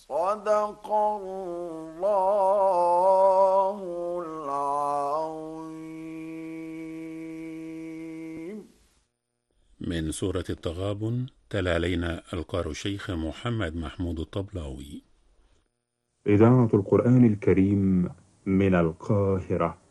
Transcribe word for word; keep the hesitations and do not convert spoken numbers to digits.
صدق الله العظيم. من سورة التغابن، تلا علينا القارئ الشيخ محمد محمود الطبلاوي. إذاعة القرآن الكريم من القاهرة.